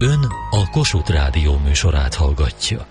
Ön a Kossuth Rádió műsorát hallgatja.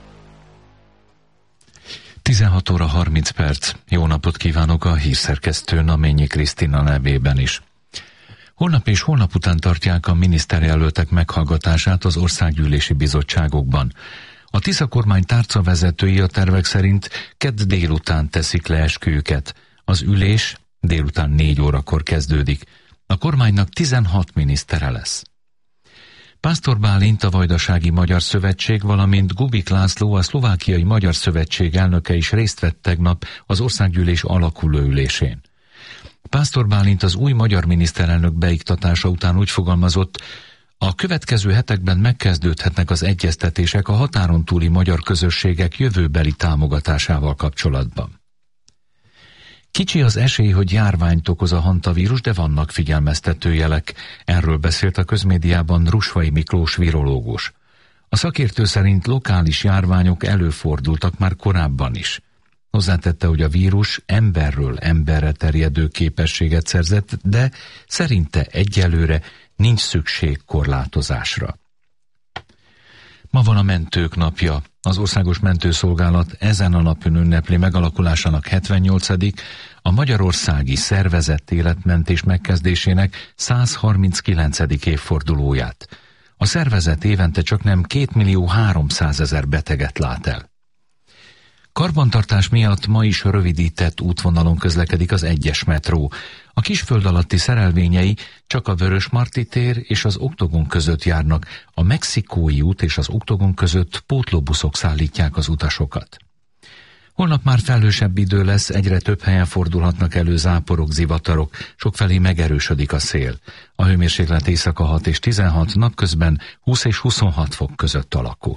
16 óra 30 perc. Jó napot kívánok a hírszerkesztő Naményi Krisztina nevében is. Holnap és holnap után tartják a miniszterjelöltek meghallgatását az országgyűlési bizottságokban. A Tisza kormány tárcavezetői a tervek szerint kedd délután teszik le esküjüket. Az ülés délután 4 órakor kezdődik. A kormánynak 16 minisztere lesz. Pásztor Bálint, a Vajdasági Magyar Szövetség, valamint Gubik László, a Szlovákiai Magyar Szövetség elnöke is részt vett tegnap az országgyűlés alakuló ülésén. Pásztor Bálint az új magyar miniszterelnök beiktatása után úgy fogalmazott, a következő hetekben megkezdődhetnek az egyeztetések a határon túli magyar közösségek jövőbeli támogatásával kapcsolatban. Kicsi az esély, hogy járványt okoz a hantavírus, de vannak figyelmeztető jelek. Erről beszélt a közmédiában Rusvai Miklós virológus. A szakértő szerint lokális járványok előfordultak már korábban is. Hozzátette, hogy a vírus emberről emberre terjedő képességet szerzett, de szerinte egyelőre nincs szükség korlátozásra. Ma van a Mentők napja. Az Országos Mentőszolgálat ezen a napon ünnepli megalakulásának 78. a magyarországi szervezett életmentés megkezdésének 139. évfordulóját. A szervezet évente csaknem 2.300.000 beteget lát el. Karbantartás miatt ma is rövidített útvonalon közlekedik az 1-es metró. A kisföld alatti szerelvényei csak a Vörösmarty tér és az Oktogon között járnak, a Mexikói út és az Oktogon között pótlóbuszok szállítják az utasokat. Holnap már felhősebb idő lesz, egyre több helyen fordulhatnak elő záporok, zivatarok, sokfelé megerősödik a szél. A hőmérséklet éjszaka 6 és 16, napközben 20 és 26 fok között alakul.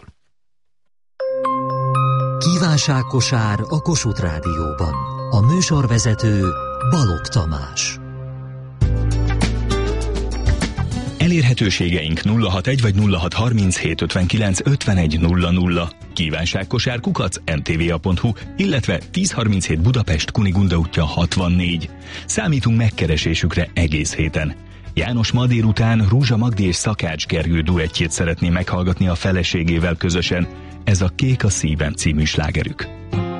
Kívánságkosár a Kossuth Rádióban. A műsorvezető Balogh Tamás. Elérhetőségeink 061 vagy 0637 59 51 00. Kívánságkosár @mtva.hu, illetve 1037 Budapest Kunigunda útja 64. Számítunk megkeresésükre egész héten. János ma délután Rúzsa Magdi és Szakács Gergő duettjét szeretné meghallgatni a feleségével közösen. Ez a Kék a szívem című slágerük.